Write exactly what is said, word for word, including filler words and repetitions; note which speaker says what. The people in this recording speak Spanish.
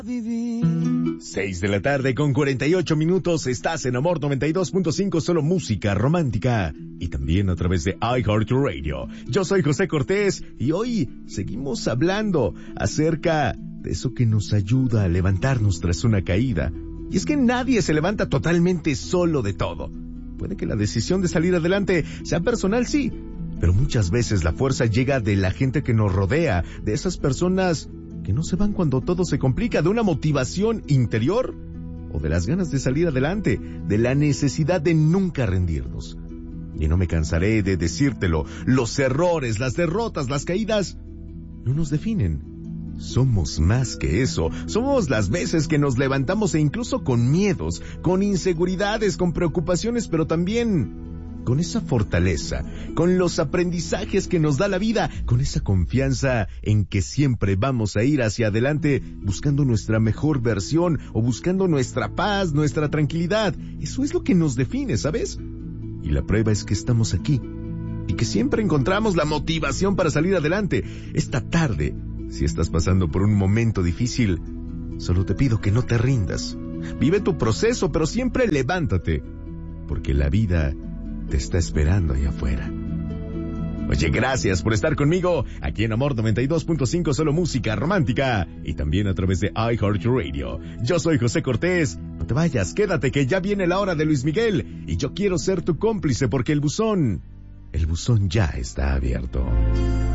Speaker 1: seis de la tarde con cuarenta y ocho minutos, estás en Amor noventa y dos punto cinco, solo música romántica y también a través de iHeartRadio. Yo soy José Cortés y hoy seguimos hablando acerca de eso que nos ayuda a levantarnos tras una caída. Y es que nadie se levanta totalmente solo de todo. Puede que la decisión de salir adelante sea personal, sí, pero muchas veces la fuerza llega de la gente que nos rodea, de esas personas que no se van cuando todo se complica, de una motivación interior o de las ganas de salir adelante, de la necesidad de nunca rendirnos. Y no me cansaré de decírtelo, los errores, las derrotas, las caídas no nos definen. Somos más que eso, somos las veces que nos levantamos e incluso con miedos, con inseguridades, con preocupaciones, pero también con esa fortaleza, con los aprendizajes que nos da la vida, con esa confianza en que siempre vamos a ir hacia adelante buscando nuestra mejor versión o buscando nuestra paz, nuestra tranquilidad. Eso es lo que nos define, ¿sabes? Y la prueba es que estamos aquí y que siempre encontramos la motivación para salir adelante. Esta tarde, si estás pasando por un momento difícil, solo te pido que no te rindas. Vive tu proceso, pero siempre levántate, porque la vida te está esperando allá afuera. Oye, gracias por estar conmigo aquí en Amor noventa y dos punto cinco, solo música romántica y también a través de iHeartRadio. Yo soy José Cortés. No te vayas, quédate que ya viene la hora de Luis Miguel y yo quiero ser tu cómplice porque el buzón, el buzón ya está abierto.